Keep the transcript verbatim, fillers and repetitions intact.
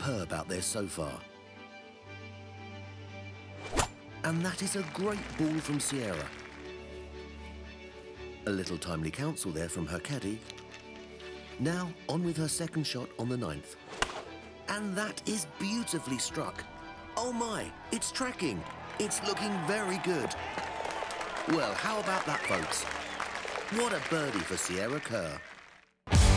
superb out there so far. And that is a great ball from Sierra. A little timely counsel there from her caddy. Now on with her second shot on the ninth. And that is beautifully struck. Oh my, it's tracking. It's looking very good. Well, how about that, folks? What a birdie for Sierra Kerr.